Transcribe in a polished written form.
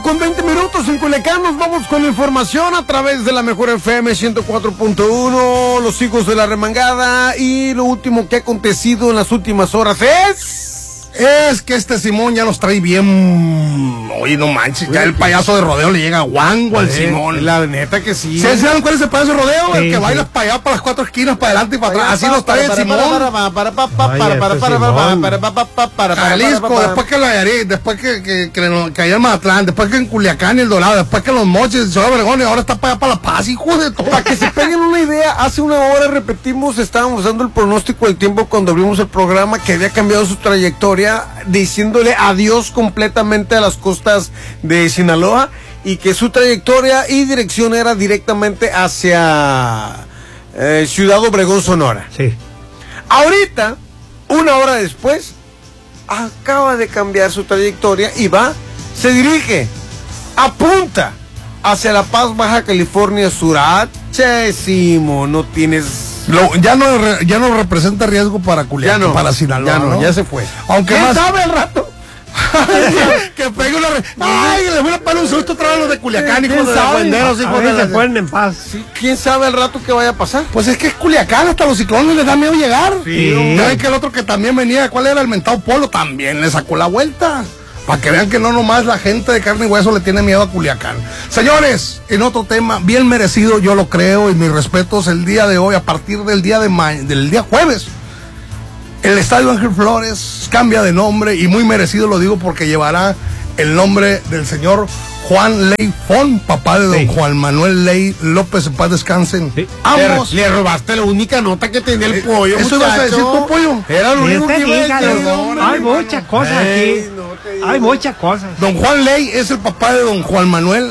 Con 20 minutos en Culiacán nos vamos con información a través de la Mejor FM 104.1, los hijos de la remangada, y lo último que ha acontecido en las últimas horas es que este Simón ya los trae bien. Oye, no manches, ya el payaso de rodeo le llega guango al Simón. La neta que sí. ¿Se dan cuál es el payaso de rodeo? El que baila para allá, para las cuatro esquinas, para adelante y para atrás. Así los trae el Simón. Jalisco, después que Nayarit, después que allá en Mazatlán, después que en Culiacán y El Dorado, después que en Los Mochis, en Ciudad Obregón, y ahora está para allá para La Paz, hijo de todo. Para que se peguen una idea, hace una hora repetimos, estábamos dando el pronóstico del tiempo cuando abrimos el programa, que había cambiado su trayectoria, diciéndole adiós completamente a las costas de Sinaloa, y que su trayectoria y dirección era directamente hacia Ciudad Obregón, Sonora. Sí. Ahorita, una hora después, acaba de cambiar su trayectoria y se dirige, apunta hacia La Paz, Baja California Sur. Simo, no tienes... Ya no representa riesgo para Culiacán, para Sinaloa, ya se fue. Aunque ¿Quién más sabe el rato? que pegue una... ¡Ay! Les voy a poner un susto otra vez los de Culiacán, hijos de la buenderos, hijos de la... se ponen en paz. Sí, ¿quién sabe el rato que vaya a pasar? Pues es que es Culiacán, hasta los ciclones les da miedo llegar. Sí. Ya ven que el otro que también venía, ¿cuál era? El mentado Polo, también le sacó la vuelta. Para que vean que no nomás la gente de carne y hueso le tiene miedo a Culiacán. Señores, en otro tema, bien merecido, yo lo creo, y mis respetos, el día de hoy, a partir del día jueves, el Estadio Ángel Flores cambia de nombre, y muy merecido lo digo porque llevará el nombre del señor Juan Ley Fon, papá de don Juan Manuel Ley López, en paz descansen. Sí. Ambos. Le robaste la única nota que tenía el pollo, ¿Eso ibas a decir tu pollo? Era lo único que iba a decir. Hay muchas cosas aquí. Hay muchas cosas. Don Juan Ley es el papá de don Juan Manuel